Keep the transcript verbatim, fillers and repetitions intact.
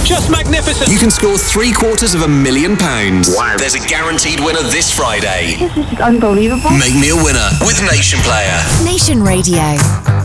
Just magnificent. You can score three quarters of a million pounds. Wow. There's a guaranteed winner this Friday. This is unbelievable. Make me a winner with Nation Player. Nation Radio.